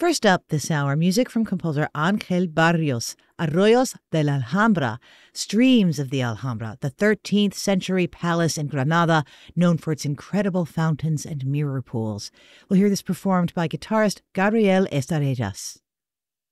First up this hour, music from composer Ángel Barrios, Arroyos de la Alhambra, Streams of the Alhambra, the 13th century palace in Granada, known for its incredible fountains and mirror pools. We'll hear this performed by guitarist Gabriel Estarellas.